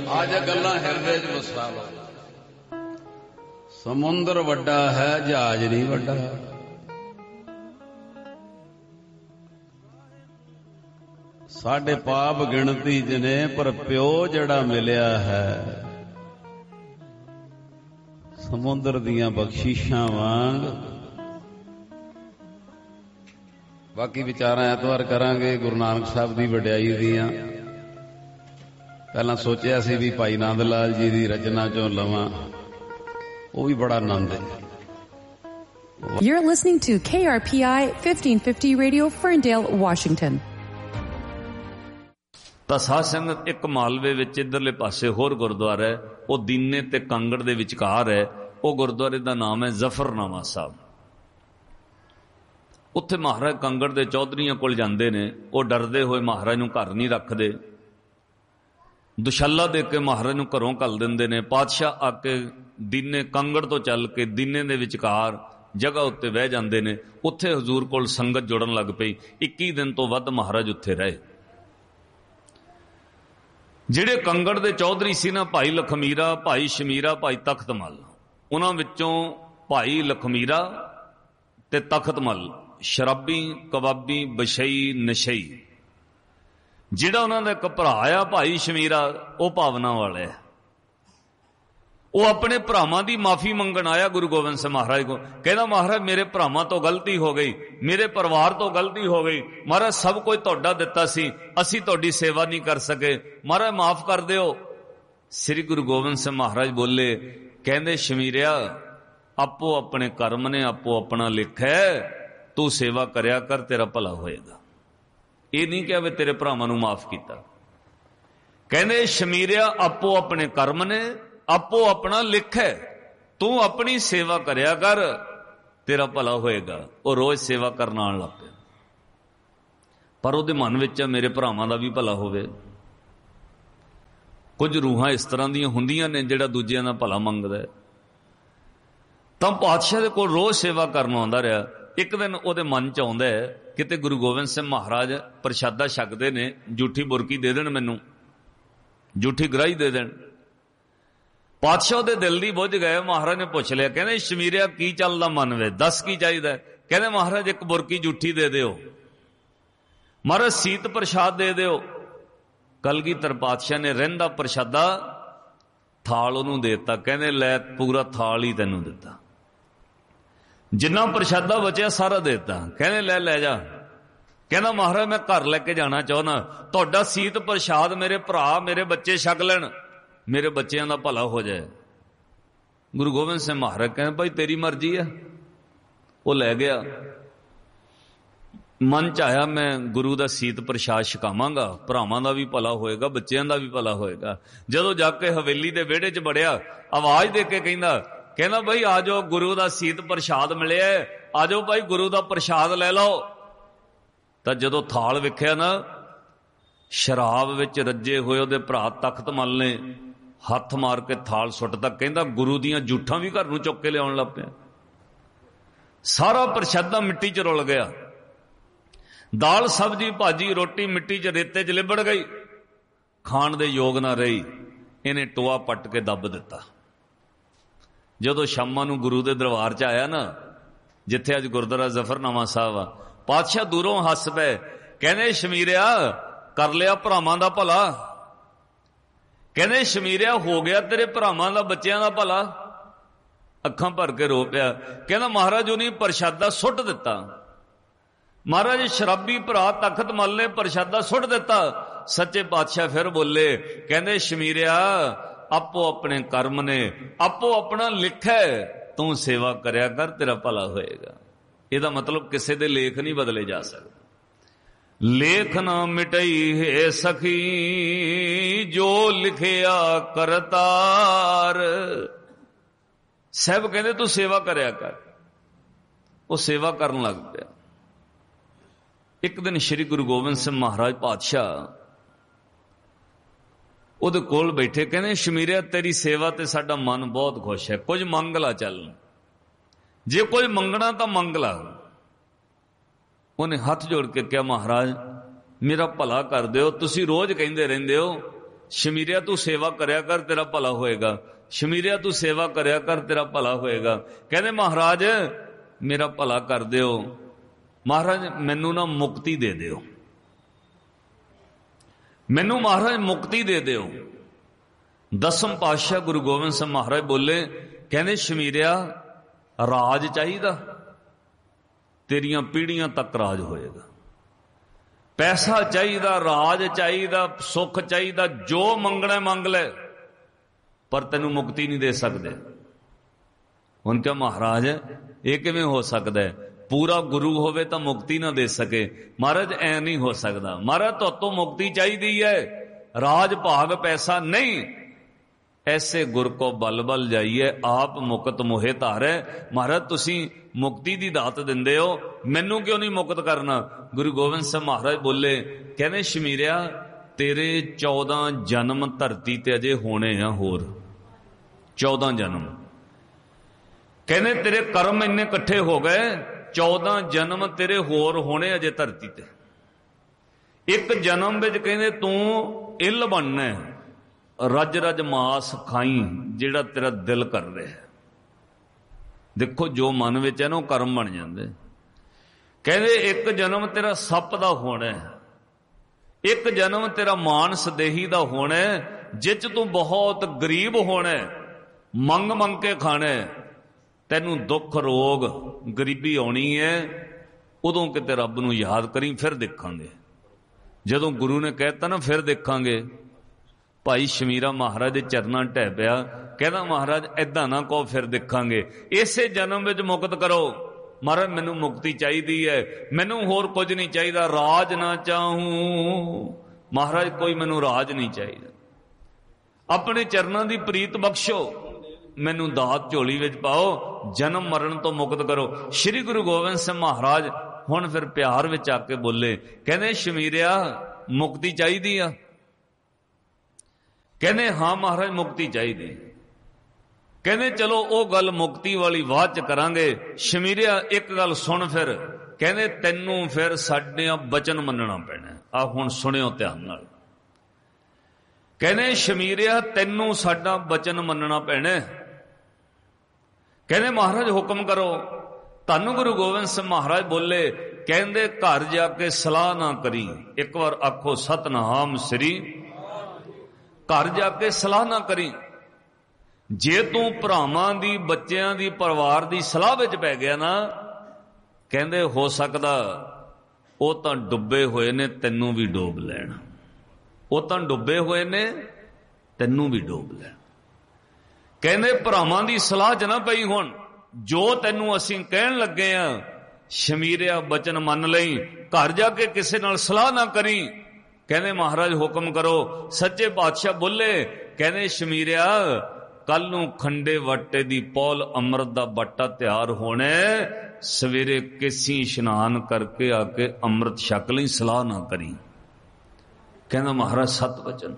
आज गल्लां हिरदे च वसा लो। समुंदर वड्डा है, जहाज नहीं वड्डा। साडे पाप गिणती च ने, पर प्यो जड़ा मिलिया है समुंदर दियां बख्शिशां वांग। बाकी विचारां ऐतवार करांगे गुरु नानक साहब दी वडियाई दियां। पहलां सोचिया सी भी भाई नंद लाल जी दी रचना चों लवां, वो भी बड़ा आनंद है। You're listening to KRPI 1550 Radio, Ferndale, Washington. ਤਾਂ ਸਾਧ ਸੰਗਤ ਇੱਕ ਮਾਲਵੇ ਵਿੱਚ ਇੱਧਰਲੇ ਪਾਸੇ ਹੋਰ ਗੁਰਦੁਆਰਾ ਹੈ, ਉਹ ਦੀਨੇ ਤੇ ਕਾਂਗੜ ਦੇ ਵਿਚਕਾਰ ਹੈ। ਉਹ ਗੁਰਦੁਆਰੇ ਦਾ ਨਾਮ ਹੈ ਜ਼ਫਰਨਾਮਾ ਸਾਹਿਬ। ਉੱਥੇ ਮਹਾਰਾਜ ਕਾਂਗੜ ਦੇ ਚੌਧਰੀਆਂ ਕੋਲ ਜਾਂਦੇ ਨੇ। ਉਹ ਡਰਦੇ ਹੋਏ ਮਹਾਰਾਜ ਨੂੰ ਘਰ ਨਹੀਂ ਰੱਖਦੇ, ਦੁਸ਼ੱਲਾ ਦੇ ਕੇ ਮਹਾਰਾਜ ਨੂੰ ਘਰੋਂ ਘੱਲ ਦਿੰਦੇ ਨੇ। ਪਾਤਸ਼ਾਹ ਆ ਕੇ ਦੀਨੇ ਕਾਂਗੜ ਤੋਂ ਚੱਲ ਕੇ ਦੀਨੇ ਦੇ ਵਿਚਕਾਰ ਜਗ੍ਹਾ ਉੱਤੇ ਬਹਿ ਜਾਂਦੇ ਨੇ। ਉੱਥੇ ਹਜ਼ੂਰ ਕੋਲ ਸੰਗਤ ਜੁੜਨ ਲੱਗ ਪਈ। 21 ਦਿਨ ਤੋਂ ਵੱਧ ਮਹਾਰਾਜ ਉੱਥੇ ਰਹੇ। ਜਿਹੜੇ ਕੰਗੜ ਦੇ ਚੌਧਰੀ ਸੀ ਨਾ, ਭਾਈ ਲਖਮੀਰਾ, ਭਾਈ ਸ਼ਮੀਰਾ, ਭਾਈ ਤਖਤ ਮੱਲ, ਉਹਨਾਂ ਵਿੱਚੋਂ ਭਾਈ ਲਖਮੀਰਾ ਤੇ ਤਖਤ ਮੱਲ ਸ਼ਰਾਬੀ, ਕਬਾਬੀ, ਬਸ਼ਈ, ਨਸ਼ਈ। ਜਿਹੜਾ ਉਹਨਾਂ ਦਾ ਇੱਕ ਭਰਾ ਆ ਭਾਈ ਸ਼ਮੀਰਾ, ਉਹ ਭਾਵਨਾ ਵਾਲਾ ਹੈ। ਉਹ ਆਪਣੇ ਭਰਾਵਾਂ ਦੀ ਮਾਫੀ ਮੰਗਣ ਆਇਆ ਗੁਰੂ ਗੋਬਿੰਦ ਸਿੰਘ ਮਹਾਰਾਜ ਕੋਲ। ਕਹਿੰਦਾ ਮਹਾਰਾਜ ਮੇਰੇ ਭਰਾਵਾਂ ਤੋਂ ਗਲਤੀ ਹੋ ਗਈ, ਮੇਰੇ ਪਰਿਵਾਰ ਤੋਂ ਗਲਤੀ ਹੋ ਗਈ। ਮਹਾਰਾਜ ਸਭ ਕੁਝ ਤੁਹਾਡਾ ਦਿੱਤਾ ਸੀ, ਅਸੀਂ ਤੁਹਾਡੀ ਸੇਵਾ ਨਹੀਂ ਕਰ ਸਕੇ, ਮਹਾਰਾਜ ਮਾਫ ਕਰ ਦਿਓ। ਸ੍ਰੀ ਗੁਰੂ ਗੋਬਿੰਦ ਸਿੰਘ ਮਹਾਰਾਜ ਬੋਲੇ, ਕਹਿੰਦੇ ਸ਼ਮੀਰਿਆ ਆਪੋ ਆਪਣੇ ਕਰਮ ਨੇ, ਆਪੋ ਆਪਣਾ ਲਿਖ ਹੈ, ਤੂੰ ਸੇਵਾ ਕਰਿਆ ਕਰ, ਤੇਰਾ ਭਲਾ ਹੋਏਗਾ। ਇਹ ਨਹੀਂ ਕਿਹਾ ਵੀ ਤੇਰੇ ਭਰਾਵਾਂ ਨੂੰ ਮਾਫ ਕੀਤਾ। ਕਹਿੰਦੇ ਸ਼ਮੀਰਿਆ ਆਪੋ ਆਪਣੇ ਕਰਮ ਨੇ, ਆਪੋ ਆਪਣਾ ਲਿਖ ਹੈ, ਤੂੰ ਆਪਣੀ ਸੇਵਾ ਕਰਿਆ ਕਰ, ਤੇਰਾ ਭਲਾ ਹੋਏਗਾ। ਉਹ ਰੋਜ਼ ਸੇਵਾ ਕਰਨ ਆਉਣ ਲੱਗ ਪਿਆ। ਪਰ ਉਹਦੇ ਮਨ ਵਿੱਚ ਮੇਰੇ ਭਰਾਵਾਂ ਦਾ ਵੀ ਭਲਾ ਹੋਵੇ। ਕੁਝ ਰੂਹਾਂ ਇਸ ਤਰ੍ਹਾਂ ਦੀਆਂ ਹੁੰਦੀਆਂ ਨੇ ਜਿਹੜਾ ਦੂਜਿਆਂ ਦਾ ਭਲਾ ਮੰਗਦਾ ਹੈ। ਤਾਂ ਪਾਤਸ਼ਾਹ ਦੇ ਕੋਲ ਰੋਜ਼ ਸੇਵਾ ਕਰਨ ਆਉਂਦਾ ਰਿਹਾ। ਇੱਕ ਦਿਨ ਉਹਦੇ ਮਨ ਚ ਆਉਂਦਾ ਹੈ ਕਿਤੇ ਗੁਰੂ ਗੋਬਿੰਦ ਸਿੰਘ ਮਹਾਰਾਜ ਪ੍ਰਸ਼ਾਦਾ ਛਕਦੇ ਨੇ, ਜੂਠੀ ਬੁਰਕੀ ਦੇ ਦੇਣ ਮੈਨੂੰ, ਜੂਠੀ ਗਰਾਹੀ ਦੇ ਦੇਣ। ਪਾਤਸ਼ਾਹ ਦੇ ਦਿਲ ਦੀ ਬੁੱਝ ਗਏ। ਮਹਾਰਾਜ ਨੇ ਪੁੱਛ ਲਿਆ, ਕਹਿੰਦੇ ਸ਼ਮੀਰਿਆ ਕੀ ਚੱਲਦਾ ਮਨ ਵਿੱਚ, ਦੱਸ ਕੀ ਚਾਹੀਦਾ। ਕਹਿੰਦੇ ਮਹਾਰਾਜ ਇੱਕ ਬੁਰਕੀ ਜੂਠੀ ਦੇ ਦਿਓ, ਮਹਾਰਾਜ ਸੀਤ ਪ੍ਰਸ਼ਾਦ ਦੇ ਦਿਓ। ਕਲਗੀਧਰ ਪਾਤਸ਼ਾਹ ਨੇ ਰਹਿੰਦਾ ਪ੍ਰਸ਼ਾਦਾ ਥਾਲ ਉਹਨੂੰ ਦੇ ਦਿੱਤਾ। ਕਹਿੰਦੇ ਲੈ ਪੂਰਾ ਥਾਲ ਹੀ ਤੈਨੂੰ ਦਿੱਤਾ, ਜਿੰਨਾ ਪ੍ਰਸ਼ਾਦਾ ਬਚਿਆ ਸਾਰਾ ਦੇ ਦਿੱਤਾ। ਕਹਿੰਦੇ ਲੈ ਜਾ। ਕਹਿੰਦਾ ਮਹਾਰਾਜ ਮੈਂ ਘਰ ਲੈ ਕੇ ਜਾਣਾ ਚਾਹੁੰਦਾ, ਤੁਹਾਡਾ ਸੀਤ ਪ੍ਰਸ਼ਾਦ ਮੇਰੇ ਭਰਾ ਮੇਰੇ ਬੱਚੇ ਛਕ ਲੈਣ, ਮੇਰੇ ਬੱਚਿਆਂ ਦਾ ਭਲਾ ਹੋ ਜਾਏ। ਗੁਰੂ ਗੋਬਿੰਦ ਸਿੰਘ ਮਹਾਰਾਜ ਕਹਿੰਦੇ ਭਾਈ ਤੇਰੀ ਮਰਜ਼ੀ ਆ। ਉਹ ਲੈ ਗਿਆ। ਮਨ ਚ ਆਇਆ ਮੈਂ ਗੁਰੂ ਦਾ ਸੀਤ ਪ੍ਰਸ਼ਾਦ ਛਕਾਵਾਂਗਾ, ਭਰਾਵਾਂ ਦਾ ਵੀ ਭਲਾ ਹੋਏਗਾ, ਬੱਚਿਆਂ ਦਾ ਵੀ ਭਲਾ ਹੋਏਗਾ। ਜਦੋਂ ਜਾ ਕੇ ਹਵੇਲੀ ਦੇ ਵਿਹੜੇ ਚ ਵੜਿਆ, ਆਵਾਜ਼ ਦੇ ਕੇ ਕਹਿੰਦਾ ਭਾਈ ਆ ਜਾਓ, ਗੁਰੂ ਦਾ ਸੀਤ ਪ੍ਰਸ਼ਾਦ ਮਿਲਿਆ, ਆ ਜਾਓ ਭਾਈ ਗੁਰੂ ਦਾ ਪ੍ਰਸ਼ਾਦ ਲੈ ਲਓ। ਤਾਂ ਜਦੋਂ ਥਾਲ ਵੇਖਿਆ ਨਾ, ਸ਼ਰਾਬ ਵਿੱਚ ਰੱਜੇ ਹੋਏ ਉਹਦੇ ਭਰਾ ਤਖਤ ਮੱਲ ਨੇ ਹੱਥ ਮਾਰ ਕੇ ਥਾਲ ਸੁੱਟਦਾ। ਕਹਿੰਦਾ ਗੁਰੂ ਦੀਆਂ ਜੂਠਾਂ ਵੀ ਘਰ ਨੂੰ ਚੁੱਕ ਕੇ ਲਿਆਉਣ ਲੱਗ ਪਿਆ। ਸਾਰਾ ਪ੍ਰਸ਼ਾਦਾ ਮਿੱਟੀ 'ਚ ਰੁਲ ਗਿਆ। ਦਾਲ ਸਬਜ਼ੀ ਭਾਜੀ ਰੋਟੀ ਮਿੱਟੀ 'ਚ ਰੇਤੇ 'ਚ ਲਿਬੜ ਗਈ, ਖਾਣ ਦੇ ਯੋਗ ਨਾ ਰਹੀ। ਇਹਨੇ ਟੋਆ ਪੱਟ ਕੇ ਦੱਬ ਦਿੱਤਾ। ਜਦੋਂ ਸ਼ਾਮਾਂ ਨੂੰ ਗੁਰੂ ਦੇ ਦਰਬਾਰ 'ਚ ਆਇਆ ਨਾ, ਜਿੱਥੇ ਅੱਜ ਗੁਰਦੁਆਰਾ ਜ਼ਫਰਨਾਮਾ ਸਾਹਿਬ ਆ, ਪਾਤਸ਼ਾਹ ਦੂਰੋਂ ਹੱਸ ਪਏ। ਕਹਿੰਦੇ ਸ਼ਮੀਰਿਆ ਕਰ ਲਿਆ ਭਰਾਵਾਂ ਦਾ ਭਲਾ। ਕਹਿੰਦੇ ਸ਼ਮੀਰਿਆ ਹੋ ਗਿਆ ਤੇਰੇ ਭਰਾਵਾਂ ਦਾ ਬੱਚਿਆਂ ਦਾ ਭਲਾ। ਅੱਖਾਂ ਭਰ ਕੇ ਰੋ ਪਿਆ। ਕਹਿੰਦਾ ਮਹਾਰਾਜ ਉਹਨੇ ਪ੍ਰਸ਼ਾਦਾ ਸੁੱਟ ਦਿੱਤਾ। ਮਹਾਰਾਜ ਸ਼ਰਾਬੀ ਭਰਾ ਤਖਤ ਮੱਲ ਨੇ ਪ੍ਰਸ਼ਾਦਾ ਸੁੱਟ ਦਿੱਤਾ। ਸੱਚੇ ਪਾਤਸ਼ਾਹ ਫਿਰ ਬੋਲੇ, ਕਹਿੰਦੇ ਸ਼ਮੀਰਿਆ ਆਪੋ ਆਪਣੇ ਕਰਮ ਨੇ, ਆਪੋ ਆਪਣਾ ਲਿਖ ਹੈ, ਤੂੰ ਸੇਵਾ ਕਰਿਆ ਕਰ, ਤੇਰਾ ਭਲਾ ਹੋਏਗਾ। ਇਹਦਾ ਮਤਲਬ ਕਿਸੇ ਦੇ ਲੇਖ ਨਹੀਂ ਬਦਲੇ ਜਾ ਸਕਦੇ। ਲੇਖ ਨਾ ਮਿਟਈ ਹੈ ਸਖੀ, ਜੋ ਲਿਖਿਆ ਕਰਤਾਰ। ਸਾਹਿਬ ਕਹਿੰਦੇ ਤੂੰ ਸੇਵਾ ਕਰਿਆ ਕਰ। ਉਹ ਸੇਵਾ ਕਰਨ ਲੱਗ ਪਿਆ। ਇੱਕ ਦਿਨ ਸ੍ਰੀ ਗੁਰੂ ਗੋਬਿੰਦ ਸਿੰਘ ਮਹਾਰਾਜ ਪਾਤਸ਼ਾਹ ਉਹਦੇ ਕੋਲ ਬੈਠੇ। ਕਹਿੰਦੇ ਸ਼ਮੀਰਿਆ ਤੇਰੀ ਸੇਵਾ ਤੇ ਸਾਡਾ ਮਨ ਬਹੁਤ ਖੁਸ਼ ਹੈ, ਕੁਝ ਮੰਗ ਲਾ ਚੱਲ, ਜੇ ਕੁਝ ਮੰਗਣਾ ਤਾਂ ਮੰਗ ਲਾ। ਉਹਨੇ ਹੱਥ ਜੋੜ ਕੇ ਕਿਹਾ ਮਹਾਰਾਜ ਮੇਰਾ ਭਲਾ ਕਰ ਦਿਓ, ਤੁਸੀਂ ਰੋਜ਼ ਕਹਿੰਦੇ ਰਹਿੰਦੇ ਹੋ ਸ਼ਮੀਰਿਆ ਤੂੰ ਸੇਵਾ ਕਰਿਆ ਕਰ, ਤੇਰਾ ਭਲਾ ਹੋਏਗਾ। ਸ਼ਮੀਰਿਆ ਤੂੰ ਸੇਵਾ ਕਰਿਆ ਕਰ, ਤੇਰਾ ਭਲਾ ਹੋਏਗਾ। ਕਹਿੰਦੇ ਮਹਾਰਾਜ ਮੇਰਾ ਭਲਾ ਕਰ ਦਿਓ, ਮਹਾਰਾਜ ਮੈਨੂੰ ਨਾ ਮੁਕਤੀ ਦੇ ਦਿਓ, ਮੈਨੂੰ ਮਹਾਰਾਜ ਮੁਕਤੀ ਦੇ ਦਿਓ। ਦਸਮ ਪਾਤਸ਼ਾਹ ਗੁਰੂ ਗੋਬਿੰਦ ਸਿੰਘ ਮਹਾਰਾਜ ਬੋਲੇ, ਕਹਿੰਦੇ ਸ਼ਮੀਰਿਆ ਰਾਜ ਚਾਹੀਦਾ, ਤੇਰੀਆਂ ਪੀੜ੍ਹੀਆਂ ਤੱਕ ਰਾਜ ਹੋਏਗਾ। ਪੈਸਾ ਚਾਹੀਦਾ, ਰਾਜ ਚਾਹੀਦਾ, ਸੁੱਖ ਚਾਹੀਦਾ, ਜੋ ਮੰਗਣਾ ਮੰਗ ਲੈ, ਪਰ ਤੈਨੂੰ ਮੁਕਤੀ ਨਹੀਂ ਦੇ ਸਕਦੇ। ਹੁਣ ਕਿਹਾ ਮਹਾਰਾਜ ਇਹ ਕਿਵੇਂ ਹੋ ਸਕਦਾ ਹੈ? ਪੂਰਾ ਗੁਰੂ ਹੋਵੇ ਤਾਂ ਮੁਕਤੀ ਨਾ ਦੇ ਸਕੇ। ਮਹਾਰਾਜ ਐ ਨਹੀਂ ਹੋ ਸਕਦਾ। ਮਹਾਰਾਜ ਤੁਹਾਤੋਂ ਮੁਕਤੀ ਚਾਹੀਦੀ ਹੈ, ਰਾਜ ਭਾਗ ਪੈਸਾ ਨਹੀਂ। ਐਸੇ ਗੁਰ ਕੋ ਬਲ ਬਲ ਜਾਈਏ, ਆਪ ਮੁਕਤ ਮੋਹਿ ਧਾਰੈ। ਮਹਾਰਾਜ ਤੁਸੀਂ ਮੁਕਤੀ ਦੀ ਦਾਤ ਦਿੰਦੇ ਹੋ, ਮੈਨੂੰ ਕਿਉਂ ਨਹੀਂ ਮੁਕਤ ਕਰਨਾ? ਗੁਰੂ ਗੋਬਿੰਦ ਸਿੰਘ ਮਹਾਰਾਜ ਬੋਲੇ, ਕਹਿੰਦੇ ਸ਼ਮੀਰਿਆ ਤੇਰੇ 14 ਜਨਮ ਧਰਤੀ ਤੇ ਅਜੇ ਹੋਣੇ ਆ, ਹੋਰ 14 ਜਨਮ। ਕਹਿੰਦੇ ਤੇਰੇ ਕਰਮ ਇੰਨੇ ਇਕੱਠੇ ਹੋ ਗਏ, 14 ਜਨਮ ਤੇਰੇ ਹੋਰ ਹੋਣੇ ਅਜੇ ਧਰਤੀ ਤੇ। ਇੱਕ ਜਨਮ ਵਿੱਚ ਕਹਿੰਦੇ ਤੂੰ ਇੱਲ ਬਣਨਾ, ਰੱਜ ਰੱਜ ਮਾਸ ਖਾਈ, ਜਿਹੜਾ ਤੇਰਾ ਦਿਲ ਕਰ ਰਿਹਾ। ਦੇਖੋ ਜੋ ਮਨ ਵਿੱਚ ਹੈ ਨਾ ਉਹ ਕਰਮ ਬਣ ਜਾਂਦੇ। ਕਹਿੰਦੇ ਇੱਕ ਜਨਮ ਤੇਰਾ ਸੱਪ ਦਾ ਹੋਣਾ, ਇੱਕ ਜਨਮ ਤੇਰਾ ਮਾਨਸ ਦੇਹੀ ਦਾ ਹੋਣਾ, ਜਿੱਚ ਤੂੰ ਬਹੁਤ ਗਰੀਬ ਹੋਣਾ, ਮੰਗ ਮੰਗ ਕੇ ਖਾਣਾ। ਤੈਨੂੰ ਦੁੱਖ ਰੋਗ ਗਰੀਬੀ ਆਉਣੀ ਹੈ, ਉਦੋਂ ਕਿਤੇ ਰੱਬ ਨੂੰ ਯਾਦ ਕਰੀ, ਫਿਰ ਦੇਖਾਂਗੇ। ਜਦੋਂ ਗੁਰੂ ਨੇ ਕਹਿਤਾ ਨਾ ਫਿਰ ਦੇਖਾਂਗੇ, ਭਾਈ ਸ਼ਮੀਰਾ ਮਹਾਰਾਜ ਦੇ ਚਰਨਾਂ ਢਹਿ ਪਿਆ, ਕਹਿੰਦਾ ਮਹਾਰਾਜ ਏਦਾਂ ਨਾ ਕਹੋ ਫਿਰ ਦੇਖਾਂਗੇ, ਇਸੇ ਜਨਮ ਵਿੱਚ ਮੁਕਤ ਕਰੋ। ਮਹਾਰਾਜ ਮੈਨੂੰ ਮੁਕਤੀ ਚਾਹੀਦੀ ਹੈ, ਮੈਨੂੰ ਹੋਰ ਕੁਝ ਨਹੀਂ ਚਾਹੀਦਾ, ਰਾਜ ਨਾ ਚਾਹੂੰ। ਮਹਾਰਾਜ ਕੋਈ ਮੈਨੂੰ ਰਾਜ ਨਹੀਂ ਚਾਹੀਦਾ, ਆਪਣੇ ਚਰਨਾਂ ਦੀ ਪ੍ਰੀਤ ਬਖਸ਼ੋ, ਮੈਨੂੰ ਦਾਤ ਝੋਲੀ ਵਿੱਚ ਪਾਓ, ਜਨਮ ਮਰਨ ਤੋਂ ਮੁਕਤ ਕਰੋ। ਸ੍ਰੀ ਗੁਰੂ ਗੋਬਿੰਦ ਸਿੰਘ ਮਹਾਰਾਜ ਹੁਣ ਫਿਰ ਪਿਆਰ ਵਿੱਚ ਆ ਕੇ ਬੋਲੇ, ਕਹਿੰਦੇ ਸ਼ਮੀਰਿਆ ਮੁਕਤੀ ਚਾਹੀਦੀ ਆ? ਕਹਿੰਦੇ ਹਾਂ ਮਹਾਰਾਜ ਮੁਕਤੀ ਚਾਹੀਦੀ। ਕਹਿੰਦੇ ਚਲੋ ਉਹ ਗੱਲ ਮੁਕਤੀ ਵਾਲੀ ਬਾਅਦ ਚ ਕਰਾਂਗੇ। ਸ਼ਮੀਰਿਆ ਇੱਕ ਗੱਲ ਸੁਣ ਫਿਰ। ਕਹਿੰਦੇ ਤੈਨੂੰ ਫਿਰ ਸਾਡੇ ਬਚਨ ਮੰਨਣਾ ਪੈਣਾ। ਆ ਹੁਣ ਸੁਣਿਓ ਧਿਆਨ ਨਾਲ। ਕਹਿੰਦੇ ਸ਼ਮੀਰਿਆ ਤੈਨੂੰ ਸਾਡਾ ਬਚਨ ਮੰਨਣਾ ਪੈਣਾ। ਕਹਿੰਦੇ ਮਹਾਰਾਜ ਹੁਕਮ ਕਰੋ। ਧੰਨ ਗੁਰੂ ਗੋਬਿੰਦ ਸਿੰਘ ਮਹਾਰਾਜ ਬੋਲੇ, ਕਹਿੰਦੇ ਘਰ ਜਾ ਕੇ ਸਲਾਹ ਨਾ ਕਰੀ। ਇੱਕ ਵਾਰ ਆਖੋ ਸਤਨਾਮ ਸ੍ਰੀ। ਘਰ ਜਾ ਕੇ ਸਲਾਹ ਨਾ ਕਰੀ। ਜੇ ਤੂੰ ਭਰਾਵਾਂ ਦੀ, ਬੱਚਿਆਂ ਦੀ, ਪਰਿਵਾਰ ਦੀ ਸਲਾਹ ਵਿੱਚ ਪੈ ਗਿਆ ਨਾ, ਕਹਿੰਦੇ ਹੋ ਸਕਦਾ ਉਹ ਤਾਂ ਡੁੱਬੇ ਹੋਏ ਨੇ, ਤੈਨੂੰ ਵੀ ਡੋਬ ਲੈਣ। ਉਹ ਤਾਂ ਡੁੱਬੇ ਹੋਏ ਨੇ, ਤੈਨੂੰ ਵੀ ਡੋਬ ਲੈਣ। ਕਹਿੰਦੇ ਭਰਾਵਾਂ ਦੀ ਸਲਾਹ 'ਚ ਨਾ ਪਈ। ਹੁਣ ਜੋ ਤੈਨੂੰ ਅਸੀਂ ਕਹਿਣ ਲੱਗੇ ਆ ਸ਼ਮੀਰਿਆ ਬਚਨ ਮੰਨ ਲਈ, ਘਰ ਜਾ ਕੇ ਕਿਸੇ ਨਾਲ ਸਲਾਹ ਨਾ ਕਰੀ। ਕਹਿੰਦੇ ਮਹਾਰਾਜ ਹੁਕਮ ਕਰੋ। ਸੱਚੇ ਪਾਤਸ਼ਾਹ ਬੋਲੇ, ਕਹਿੰਦੇ ਸ਼ਮੀਰਿਆ ਕੱਲ ਨੂੰ ਖੰਡੇ ਵਾਟੇ ਦੀ ਪੌਲ ਅੰਮ੍ਰਿਤ ਦਾ ਬਾਟਾ ਤਿਆਰ ਹੋਣਾ, ਸਵੇਰੇ ਕੇਸੀ ਇਸ਼ਨਾਨ ਕਰਕੇ ਆ ਕੇ ਅੰਮ੍ਰਿਤ ਛਕ ਲਈ, ਸਲਾਹ ਨਾ ਕਰੀ। ਕਹਿੰਦਾ ਮਹਾਰਾਜ ਸਤ ਵਚਨ,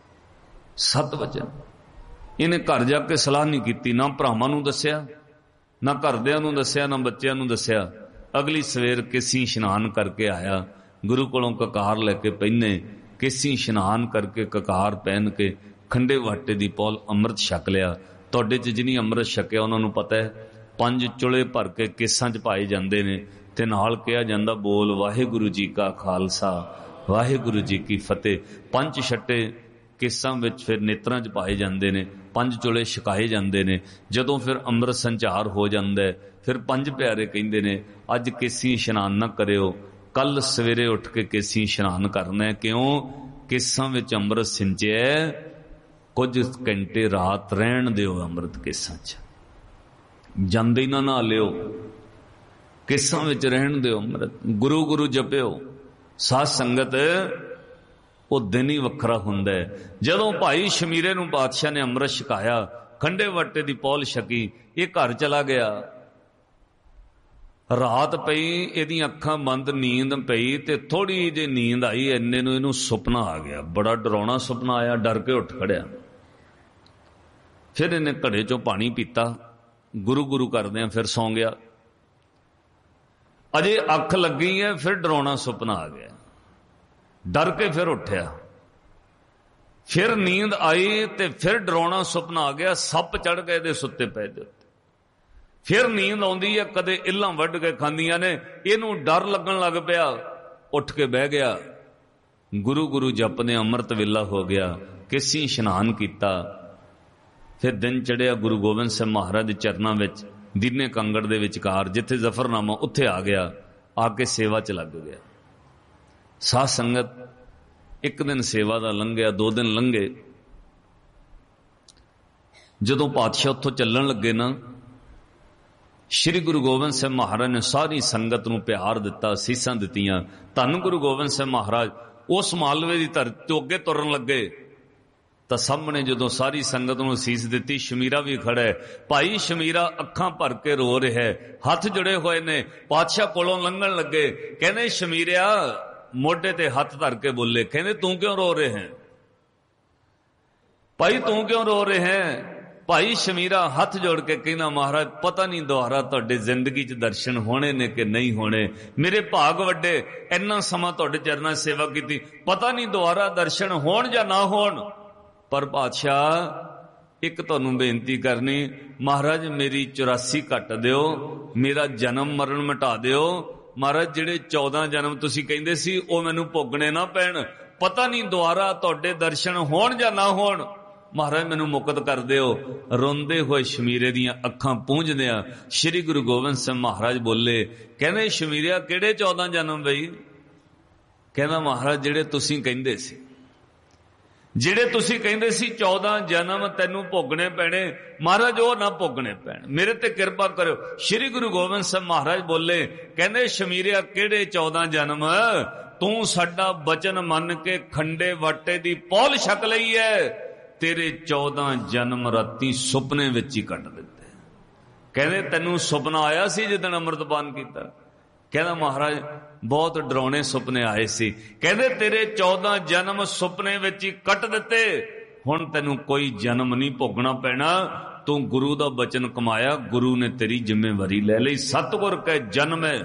ਸਤ ਵਚਨ। ਇਹਨੇ ਘਰ ਜਾ ਕੇ ਸਲਾਹ ਨਹੀਂ ਕੀਤੀ, ਨਾ ਭਰਾਵਾਂ ਨੂੰ ਦੱਸਿਆ, ਨਾ ਘਰਦਿਆਂ ਨੂੰ ਦੱਸਿਆ, ਨਾ ਬੱਚਿਆਂ ਨੂੰ ਦੱਸਿਆ। ਅਗਲੀ ਸਵੇਰ ਕੇਸੀ ਇਸ਼ਨਾਨ ਕਰਕੇ ਆਇਆ, ਗੁਰੂ ਕੋਲੋਂ ਕਕਾਰ ਲੈ ਕੇ ਪਹਿਨੇ, ਕੇਸੀ ਇਸ਼ਨਾਨ ਕਰਕੇ ਕਕਾਰ ਪਹਿਨ ਕੇ ਖੰਡੇ ਵਾਟੇ ਦੀ ਪੌਲ ਅੰਮ੍ਰਿਤ ਛਕ ਲਿਆ। ਤੁਹਾਡੇ 'ਚ ਜਿਹਨੀ ਅੰਮ੍ਰਿਤ ਛਕਿਆ ਉਹਨਾਂ ਨੂੰ ਪਤਾ ਹੈ 5 ਚੁਲੇ ਭਰ ਕੇ ਕੇਸਾਂ 'ਚ ਪਾਏ ਜਾਂਦੇ ਨੇ, ਤੇ ਨਾਲ ਕਿਹਾ ਜਾਂਦਾ ਬੋਲ ਵਾਹਿਗੁਰੂ ਜੀ ਕਾ ਖਾਲਸਾ ਵਾਹਿਗੁਰੂ ਜੀ ਕੀ ਫਤਿਹ। 5 ਛੱਟੇ ਕੇਸਾਂ ਵਿੱਚ ਫਿਰ ਨੇਤਰਾਂ 'ਚ ਪਾਏ ਜਾਂਦੇ ਨੇ, 5 ਚੁਲੇ ਛਕਾਏ ਜਾਂਦੇ ਨੇ। ਜਦੋਂ ਫਿਰ ਅੰਮ੍ਰਿਤ ਸੰਚਾਰ ਹੋ ਜਾਂਦਾ ਹੈ, ਫਿਰ 5 ਪਿਆਰੇ ਕਹਿੰਦੇ ਨੇ ਅੱਜ ਕੇਸੀ ਇਸ਼ਨਾਨ ਨਾ ਕਰਿਓ, ਕੱਲ ਸਵੇਰੇ ਉੱਠ ਕੇ ਕੇਸੀ ਇਸ਼ਨਾਨ ਕਰਨਾ ਹੈ। ਕਿਉਂ? ਕੇਸਾਂ ਵਿੱਚ ਅੰਮ੍ਰਿਤ ਸਿੰਚਿਆ, ਕੁਝ ਘੰਟੇ ਰਾਤ ਰਹਿਣ ਦਿਓ ਅੰਮ੍ਰਿਤ ਕੇਸਾਂ 'ਚ, ਜਾਂਦੇ ਹੀ ਨਾ ਨਹਾ ਲਿਓ, ਕੇਸਾਂ ਵਿੱਚ ਰਹਿਣ ਦਿਓ ਅੰਮ੍ਰਿਤ। ਗੁਰੂ ਗੁਰੂ ਜਪਿਓ। ਸਾਧ ਸੰਗਤ ਉਹ ਦਿਨ ਹੀ ਵੱਖਰਾ ਹੁੰਦਾ ਹੈ। ਜਦੋਂ ਭਾਈ ਸ਼ਮੀਰੇ ਨੂੰ ਬਾਦਸ਼ਾਹ ਨੇ ਅੰਮ੍ਰਿਤ ਛਕਾਇਆ, ਖੰਡੇ ਵੱਟੇ ਦੀ ਪੌਲ ਛਕੀ, ਇਹ ਘਰ ਚਲਾ ਗਿਆ। ਰਾਤ ਪਈ, ਇਹਦੀਆਂ ਅੱਖਾਂ ਬੰਦ, ਨੀਂਦ ਪਈ, ਤੇ ਥੋੜੀ ਜਿਹੀ ਨੀਂਦ ਆਈ, ਇੰਨੇ ਨੂੰ ਇਹਨੂੰ ਸੁਪਨਾ ਆ ਗਿਆ, ਬੜਾ ਡਰਾਉਣਾ ਸੁਪਨਾ ਆਇਆ। ਡਰ ਕੇ ਉੱਠ ਖੜਿਆ। ਫਿਰ ਇਹਨੇ ਘੜੇ ਚੋਂ ਪਾਣੀ ਪੀਤਾ, ਗੁਰੂ ਗੁਰੂ ਕਰਦਿਆਂ ਫਿਰ ਸੌਂ ਗਿਆ। ਅਜੇ ਅੱਖ ਲੱਗੀ ਹੈ, ਫਿਰ ਡਰਾਉਣਾ ਸੁਪਨਾ ਆ ਗਿਆ। ਡਰ ਕੇ ਫਿਰ ਉੱਠਿਆ, फिर नींद आई ते फिर डरावना सुपना आ गया, सप चढ़ गए दे सुत्ते पै दे उत्ते। फिर नींद आउंदी है, कदे इल्लां वड्ढ के खांदियां ने, इहनूं डर लगन लग पिया, उठ के बह गया। गुरु गुरु जपदे अमृत वेला हो गया, किसी इशनान किया। फिर दिन चढ़िया, गुरु गोबिंद सिंह महाराज दे चरनां विच दीने कंगड़ दे विचकार जिथे जफरनामा उत्थे आ गया, आके सेवा च लग गया। साध संगत एक दिन सेवा दा लंघिया, 2 दिन लंघे। जदों पातशाह उत्थों चलण लगे ना, श्री गुरु गोबिंद सिंह महाराज ने सारी संगत नूं प्यार दिता, सीसां दित्तियां। धन गुरु गोबिंद सिंह महाराज उस मालवे की धरती तो अगे तुरन लगे तो सामने जदों सारी संगत नूं सीस दिती, शमीरा भी खड़ा है। भाई शमीरा अखां भर के रो रहा है, हाथ जुड़े हुए ने। पातशाह कोलों लंघण लगे, कहने शमीरिया मोढे ते हाथ धर के बोले, कहने तू क्यों रो रहे हैं भाई, तू क्यों रो रहे हैं? भाई शमीरा हाथ जोड़ के कहना, महाराज पता नहीं दोबारा तुहाडे जिंदगी च दर्शन होने ने कि नहीं होने, मेरे भाग वड्डे, इन्ना समा तुहाडे चरनां सेवा की, पता नहीं दोबारा दर्शन होण या ना होण। पर पातशाह एक तुहानूं बेनती करनी, महाराज मेरी 84 कट दिओ, मेरा जन्म मरण मिटा दिओ। महाराज जिहड़े 14 जन्म तुसीं कहिंदे सी ओह मैनूं भोगणे ना पैण, पता नहीं दोबारा तुहाडे दर्शन होण या ना होण, महाराज मैनूं मुक्त कर दिओ। रोंदे हुए शमीरे दीयां अखां पूंझदियां श्री गुरु गोबिंद सिंह महाराज बोले, कहने शमीरिया किहड़े 14 जन्म बई? कहना महाराज जिहड़े तुसीं कहिंदे सी, जिहड़े तुसीं कहिंदे सी 14 जन्म तैनूं भोगणे पैणे, महाराज ओह ना भोगणे पैण, मेरे ते किरपा करो। श्री गुरु गोबिंद सिंह महाराज बोले, कहने शमीरिया किहड़े 14 जन्म? तू साडा बचन मन के खंडे वाटे दी पौल छक लई है, तेरे 14 जन्म राती सुपने विच ही कट दिते। कहने तैनूं सुपना आया सी जिदन अमृतपान कीता? कहना महाराज बहुत डरावने सुपने आए सी। कहते तेरे 14 जन्म सुपने विच ही कट दिते, हुण तैनूं कोई जन्म नहीं भोगना पैना, तू गुरु दा बचन कमाया, गुरु ने तेरी जिम्मेवारी ले लई। सतगुर कै जन्म है,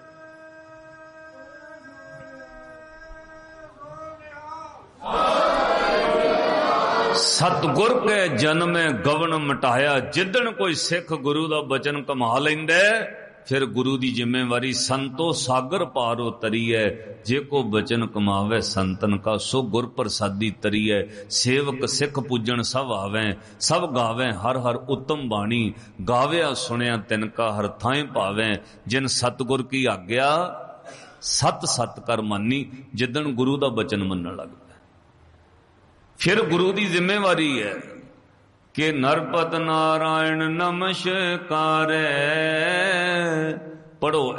सतगुर के जन्म गवन मटाया। जिदन कोई सिख गुरु दा बचन कमा लैंदा फिर गुरु दी जिम्मेवारी संतो सागर पारो तरी है। जे को बचन कमावे संतन का सो गुर प्रसादी तरी है। सेवक सिख पूजन सब आवे, सब गावे हर हर उत्तम बाणी। गावया सुनिया तिनका हर थाएं पावे। जिन सतगुर की आज्ञा सत सत कर मानी। जिदन गुरु दा बचन मनन लग पिया फिर गुरु दी जिम्मेवारी है कि नरपत नारायण नमस्कार पढ़ो।